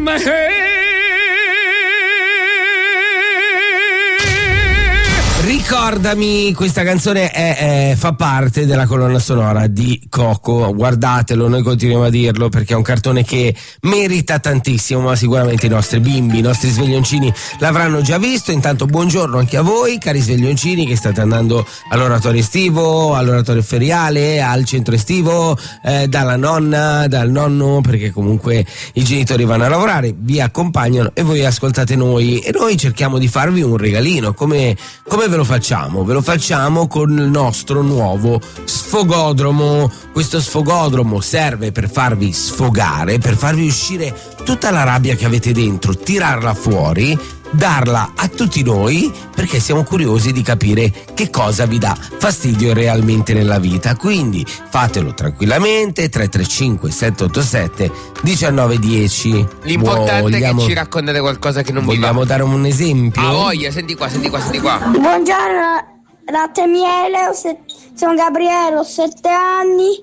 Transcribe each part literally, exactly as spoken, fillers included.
mamma Ricordami, questa canzone è, è, fa parte della colonna sonora di Coco. Guardatelo, noi continuiamo a dirlo perché è un cartone che merita tantissimo, ma sicuramente i nostri bimbi, i nostri sveglioncini l'avranno già visto. Intanto buongiorno anche a voi, cari sveglioncini che state andando all'oratorio estivo, all'oratorio feriale, al centro estivo, eh, dalla nonna, dal nonno, perché comunque i genitori vanno a lavorare, vi accompagnano e voi ascoltate noi e noi cerchiamo di farvi un regalino. Come, come ve lo facciamo? Ve lo facciamo con il nostro nuovo sfogodromo. Questo sfogodromo serve per farvi sfogare, per farvi uscire tutta la rabbia che avete dentro, tirarla fuori, darla a tutti noi, perché siamo curiosi di capire che cosa vi dà fastidio realmente nella vita. Quindi fatelo tranquillamente. Tre tre cinque sette otto sette uno nove uno zero. L'importante vogliamo, è che ci raccontate qualcosa che non vi va. Vogliamo dare un esempio? Ah, voglia, senti qua, senti qua, senti qua. Buongiorno, latte e miele, ho se- sono Gabriele, ho sette anni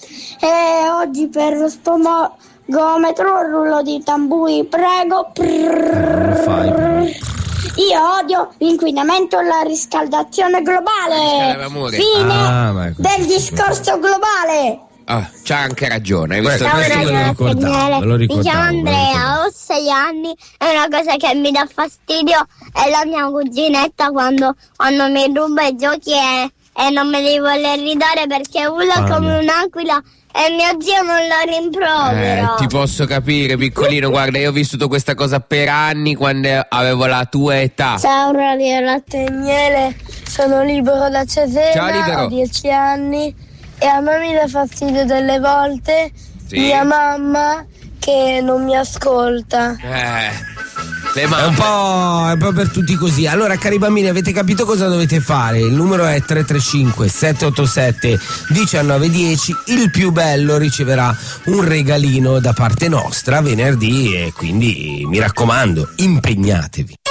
e oggi per lo stomagometro rullo di tamburi, prego. Eh, lo fai però. Io odio l'inquinamento e la riscaldazione globale. Fine ah, del discorso globale. Ah, c'ha anche ragione. Hai visto? Ciao, questo me lo ricordavo, me lo Mi chiamo ricordavo. Andrea, ho sei anni e una cosa che mi dà fastidio è la mia cuginetta quando, quando mi ruba i giochi e, e non me li vuole ridare perché urla Ah, come mia. un'aquila e mio zio non lo rimprovera. Eh, ti posso capire, piccolino. Guarda, io ho vissuto questa cosa per anni quando avevo la tua età. Ciao Radio Latte e Miele, sono Libero da Cesena, Ciao, Libero. ho dieci anni e a me mi dà fastidio delle volte Sì. mia mamma che non mi ascolta. Eh, le È un, mamme. po', è un po' per tutti così. Allora, cari bambini, avete capito cosa dovete fare? Il numero è tre tre cinque sette otto sette uno nove uno zero. Il più bello riceverà un regalino da parte nostra venerdì e quindi mi raccomando, impegnatevi.